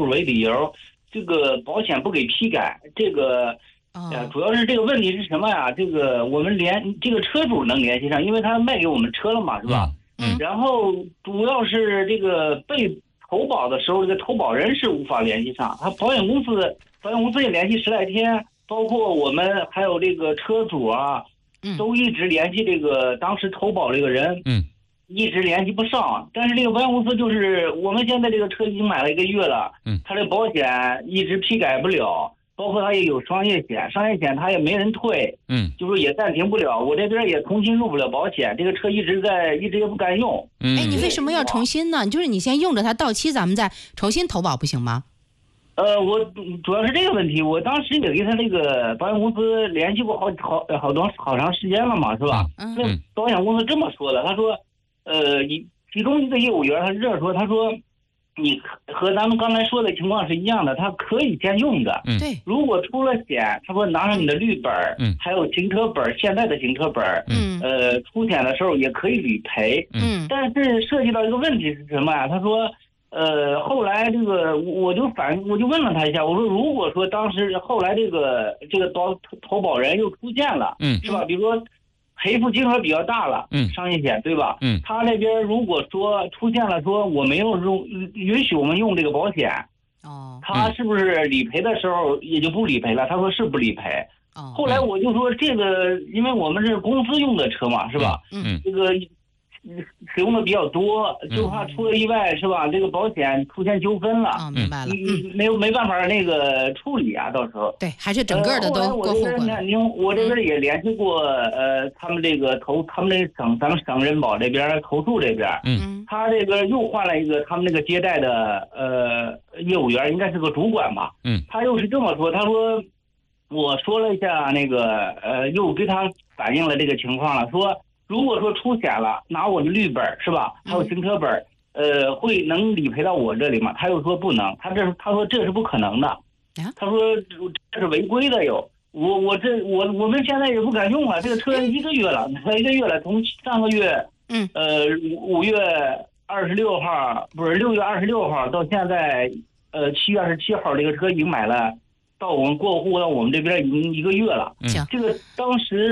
数为理由，这个保险不给批改，这个。主要是这个问题是什么呀？这个我们这个车主能联系上，因为他卖给我们车了嘛，是吧？然后主要是这个被投保的时候，这个投保人是无法联系上，他保险公司也联系10来天，包括我们还有这个车主啊，都一直联系这个当时投保这个人，一直联系不上。但是这个保险公司就是我们现在这个车已经买了1个月了，他这保险一直批改不了。包括他也有商业险他也没人退，就说也暂停不了，我这边也重新入不了保险，这个车一直也不敢用。 你为什么要重新呢？就是你先用着它到期，咱们再重新投保不行吗？ 我主要是这个问题，我当时也给他那个保险公司联系过好长时间了嘛，是吧？那保险公司这么说的，他说，其中一个业务员他是这样说，他说。你和咱们刚才说的情况是一样的，它可以先用的。 对。 如果出了险，他说拿上你的绿本，还有行车本，现在的行车本，出险的时候也可以理赔。但是涉及到一个问题是什么呀？他说，后来这个我就问了他一下，我说如果说当时后来这个投保人又出现了，是吧？比如说。赔付金额比较大了，商业险对吧？他那边如果说出现了说我没有允许我们用这个保险，他是不是理赔的时候也就不理赔了？他说是不理赔。后来我就说这个，因为我们是公司用的车嘛，是吧？这个使用的比较多，就怕出了意外，是吧？这个保险出现纠纷了， 明白了， 没办法那个处理啊，到时候。 对，还是整个的都过户过了。 我这边也联系过，他们这个他们这咱们省人保这边投诉这边，他这个又换了一个他们那个接待的业务员，应该是个主管吧，他又是这么说，他说我说了一下那个又给他反映了这个情况了，说。如果说出险了，拿我的绿本是吧？还有行车本，能理赔到我这里吗？他又说不能，他说这是不可能的，他说这是违规的哟。我们现在也不敢用了，这个车1个月了，从上个月5月26号不是6月26号到现在7月27号，这个车已经买了，到我们过户到我们这边已经1个月了。这个当时。